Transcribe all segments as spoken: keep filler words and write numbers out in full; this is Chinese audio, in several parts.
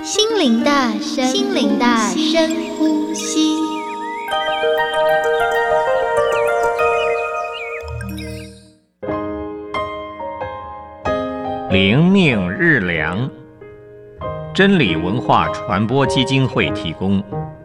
心灵的深心灵的深呼吸。 灵命日粮，真理文化传播基金会提供。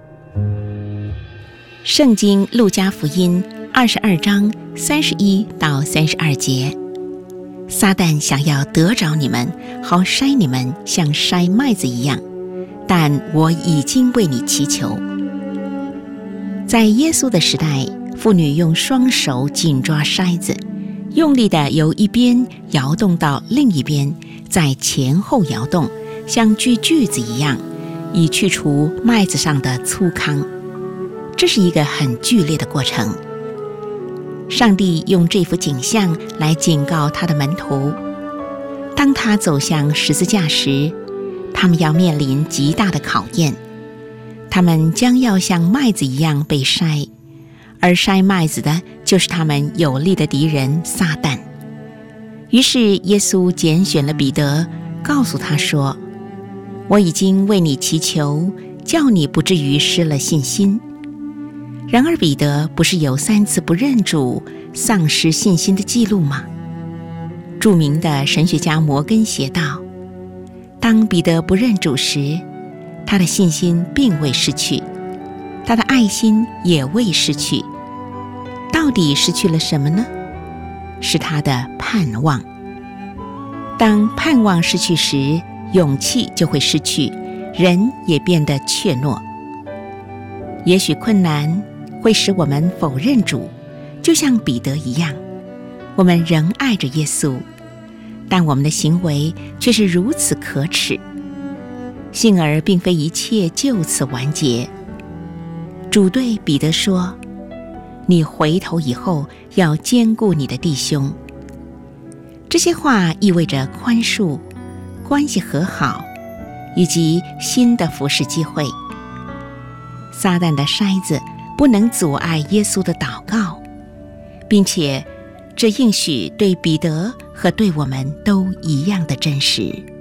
圣经路加福音二十二章三十一到三十二节，撒旦想要得着你们，好筛你们，像筛麦子一样，但我已经为你祈求。在耶稣的时代，妇女用双手紧抓筛子，用力地由一边摇动到另一边，再前后摇动，像锯锯子一样，以去除麦子上的粗糠。这是一个很剧烈的过程。上帝用这幅景象来警告他的门徒，当他走向十字架时，他们要面临极大的考验，他们将要像麦子一样被筛，而筛麦子的就是他们有力的敌人撒旦。于是耶稣拣选了彼得，告诉他说，我已经为你祈求，叫你不至于失了信心。然而彼得不是有三次不认主、丧失信心的记录吗？著名的神学家摩根写道，当彼得不认主时，他的信心并未失去，他的爱心也未失去。到底失去了什么呢？是他的盼望。当盼望失去时，勇气就会失去，人也变得怯懦。也许困难会使我们否认主，就像彼得一样，我们仍爱着耶稣，但我们的行为却是如此可耻。幸而并非一切就此完结。主对彼得说，你回头以后要兼顾你的弟兄。这些话意味着宽恕、关系和好，以及新的服事机会。撒旦的筛子不能阻碍耶稣的祷告，并且这应许对彼得和对我们都一样的真实。